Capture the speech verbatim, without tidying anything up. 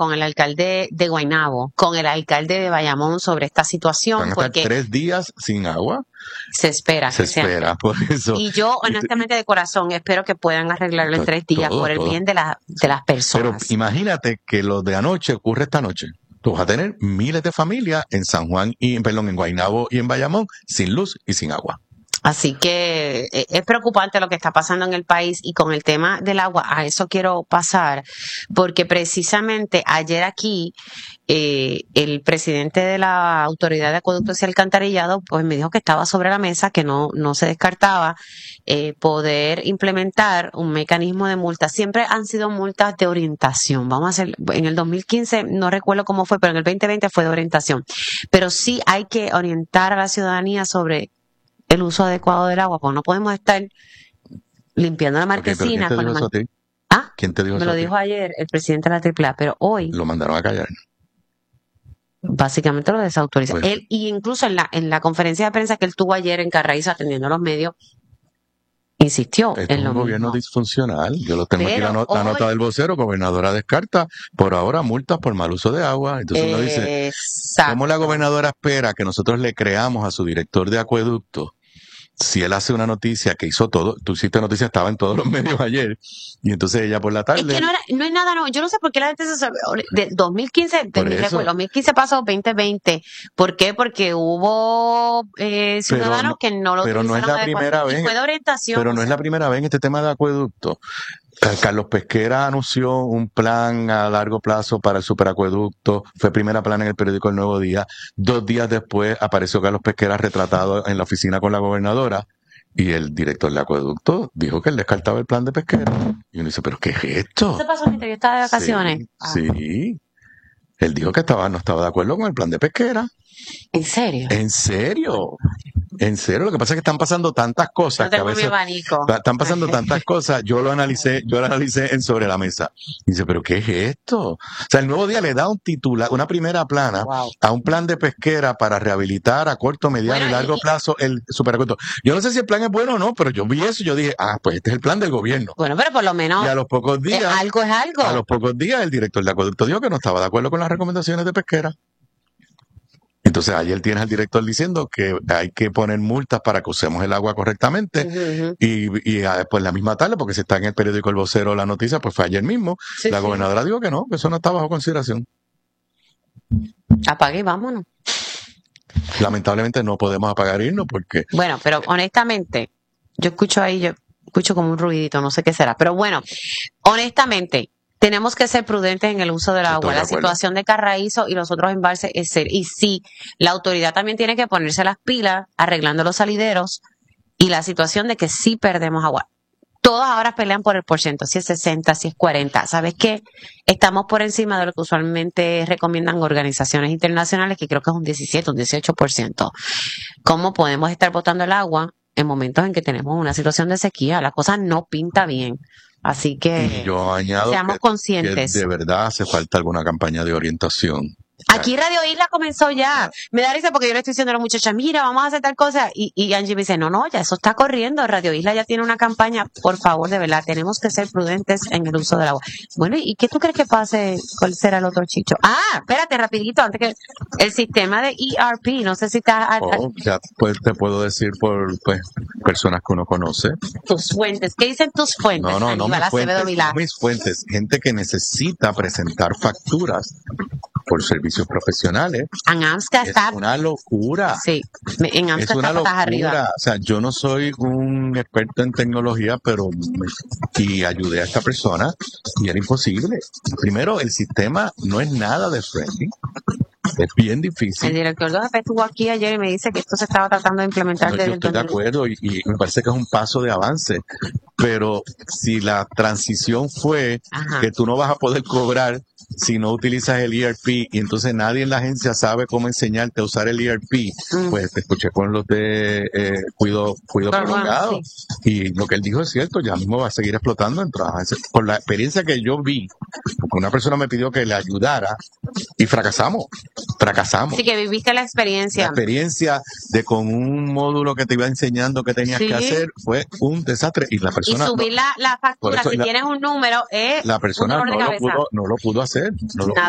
con el alcalde de Guaynabo, con el alcalde de Bayamón sobre esta situación. Van a estar porque tres días sin agua. Se espera. Se que sean. espera, por eso. Y yo, honestamente, de corazón, espero que puedan arreglarlo en tres días todo, por el todo. bien de, la, de las personas. Pero imagínate que lo de anoche ocurre esta noche. Tú vas a tener miles de familias en San Juan, y perdón, en Guaynabo y en Bayamón, sin luz y sin agua. Así que eh, es preocupante lo que está pasando en el país, y con el tema del agua, a eso quiero pasar, porque precisamente ayer aquí eh, el presidente de la Autoridad de Acueductos y Alcantarillado pues me dijo que estaba sobre la mesa, que no, no se descartaba eh, poder implementar un mecanismo de multas. Siempre han sido multas de orientación. Vamos a hacer, en el dos mil quince no recuerdo cómo fue, pero en el veinte veinte fue de orientación. Pero sí hay que orientar a la ciudadanía sobre el uso adecuado del agua, porque no podemos estar limpiando la marquesina. Okay, ¿quién te dijo con la eso a ti? ¿Ah? ¿Quién te dijo Me eso lo a ti? dijo ayer el presidente de la Triple A, pero hoy Lo mandaron a callar. básicamente lo desautoriza. Pues, Él, y incluso en la en la conferencia de prensa que él tuvo ayer en Carraízo atendiendo a los medios, insistió esto en es lo un gobierno mismo. disfuncional. Yo lo tengo Pero aquí la, no- la hoy- nota del vocero, gobernadora descarta por ahora multas por mal uso de agua. Entonces uno dice, Exacto. ¿cómo la gobernadora espera que nosotros le creamos a su director de acueducto si él hace una noticia que hizo todo? Tú hiciste noticia, estaba en todos los medios ayer, y entonces ella por la tarde... Es que no, era, no es nada nuevo. Yo no sé por qué la gente se sabe. De dos mil quince, de Por mi eso. recuerdo, dos mil quince pasó veinte veinte. ¿Por qué? Porque hubo eh, ciudadanos no- que no lo pero no es utilizaron la primera adecuadamente. vez. Y fue de orientación. Pero no o es sea, la primera vez en este tema de acueducto. Eh, Carlos Pesquera anunció un plan a largo plazo para el superacueducto. Fue primera plana en el periódico El Nuevo Día. Dos días después apareció Carlos Pesquera retratado en la oficina con la gobernadora. Y el director de acueducto dijo que él descartaba el plan de Pesquera. Y uno dice, ¿pero qué es esto? ¿Eso pasó mientras yo estaba de vacaciones? Sí, Ah, sí. Él dijo que estaba, no estaba de acuerdo con el plan de Pesquera. ¿En serio? ¿En serio? En serio, lo que pasa es que están pasando tantas cosas No que a tengo mi veces abanico. ta- están pasando tantas cosas. Yo lo analicé, yo lo analicé en Sobre la Mesa. Y dice, ¿pero qué es esto? O sea, el Nuevo Día le da un titular, una primera plana Wow. a un plan de Pesquera para rehabilitar a corto, mediano Bueno, y largo y- plazo el superacueducto. Yo no sé si el plan es bueno o no, pero yo vi eso y yo dije, ah, pues este es el plan del gobierno. Bueno, pero por lo menos Y a los pocos eh, días, algo es algo. a los pocos días, el director de acueducto dijo que no estaba de acuerdo con las recomendaciones de Pesquera. Entonces ayer tienes al director diciendo que hay que poner multas para que usemos el agua correctamente. Ujú, ujú. Y, y ah, después la misma tarde, porque si está en el periódico El Vocero la noticia, pues fue ayer mismo, Sí, la sí. gobernadora dijo que no, que eso no está bajo consideración. Apague y vámonos. Lamentablemente no podemos apagar e irnos porque Bueno, pero honestamente, yo escucho ahí, yo escucho como un ruidito, no sé qué será. Pero bueno, honestamente, tenemos que ser prudentes en el uso del Estoy agua. de La acuerdo. situación de Carraízo y los otros embalses es ser. Y sí, la autoridad también tiene que ponerse las pilas arreglando los salideros y la situación de que sí perdemos agua. Todos ahora pelean por el porciento, si es sesenta, si es cuarenta. ¿Sabes qué? Estamos por encima de lo que usualmente recomiendan organizaciones internacionales, que creo que es un diecisiete, un dieciocho por ciento. ¿Cómo podemos estar botando el agua en momentos en que tenemos una situación de sequía? La cosa no pinta bien. Así que y yo añado seamos que, que conscientes. de verdad hace falta alguna campaña de orientación. Aquí Radio Isla comenzó ya. Me da risa porque yo le estoy diciendo a la muchacha, mira, vamos a hacer tal cosa. Y, y Angie me dice, no, no, ya eso está corriendo. Radio Isla ya tiene una campaña. Por favor, de verdad, tenemos que ser prudentes en el uso del agua. Bueno, ¿y qué tú crees que pase? ¿Cuál será el otro chicho? Ah, espérate, rapidito, antes que el sistema de E R P, no sé si está a, O ya pues, te puedo decir por pues, personas que uno conoce. tus fuentes. ¿Qué dicen tus fuentes? No, no, no Aníbal mis Acevedo fuentes, Vilá. no mis fuentes. Gente que necesita presentar facturas por servicios profesionales. En AMSCA Es está, una locura. sí, me- en Es AMSCA una está patas arriba. locura. O sea, yo no soy un experto en tecnología, pero me- y ayudé a esta persona y era imposible. Primero, el sistema no es nada de friendly. Es bien El difícil. director de O G P estuvo aquí ayer y me dice que esto se estaba tratando de implementar No, desde yo el estoy de dos mil. acuerdo y, y me parece que es un paso de avance. Pero si la transición fue Ajá. que tú no vas a poder cobrar si no utilizas el E R P y entonces nadie en la agencia sabe cómo enseñarte a usar el E R P, Mm. pues te escuché con los de eh, cuido, cuido Pero bueno, prolongado. sí. Y lo que él dijo es cierto, ya mismo va a seguir explotando en todas las agencias. Por la experiencia que yo vi, porque una persona me pidió que le ayudara y fracasamos, fracasamos. Así que viviste la La experiencia. experiencia de con un módulo que te iba enseñando que tenías Sí. que hacer fue un desastre y la Y persona no- subir la, la Por factura, eso si la- tienes un número, es la un persona dolor de no lo cabeza. pudo no lo pudo hacer, no lo Nada.